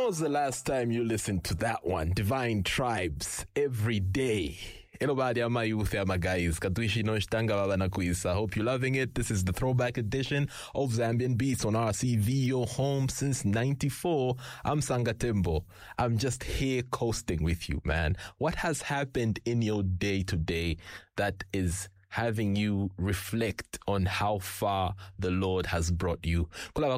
was the last time you listened to that one? Divine Tribes, Every Day. Hello, badi ama youth ama guys. Katuishi no shtanga baba na kuisa. Hope you're loving it. This is the throwback edition of Zambian Beats on RCV, your home since 94. I'm Sangatembo. I'm just here coasting with you, man. What has happened in your day to day that is having you reflect on how far the Lord has brought you?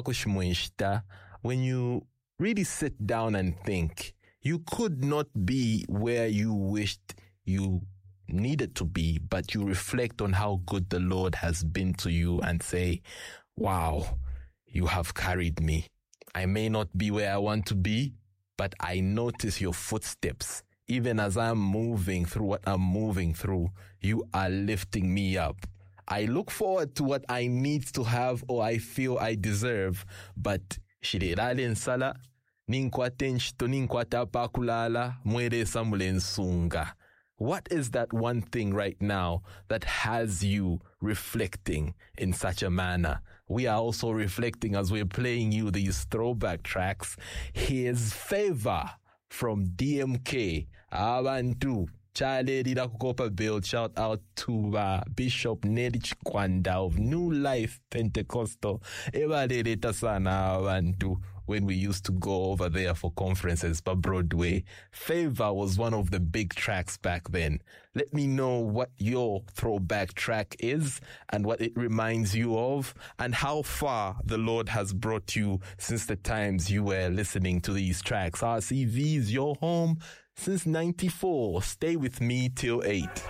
When you really sit down and think, you could not be where you wished you needed to be, but you reflect on how good the Lord has been to you and say, wow, you have carried me. I may not be where I want to be, but I notice your footsteps. Even as I'm moving through what I'm moving through, you are lifting me up. I look forward to what I need to have or I feel I deserve, but shirerale nsala, ninkwate nshito ninkwata pakulala, mwere samule nsunga. What is that one thing right now that has you reflecting in such a manner? We are also reflecting as we're playing you these throwback tracks. Here's Favor from DMK. Abantu. Chale Dida Kukopa Build. Shout out to Bishop Nelly Chikwanda of New Life Pentecostal. Eba Deda Sana Abantu. When we used to go over there for conferences by Broadway. Favor was one of the big tracks back then. Let me know what your throwback track is and what it reminds you of and how far the Lord has brought you since the times you were listening to these tracks. RCV is your home since 94. Stay with me till 8.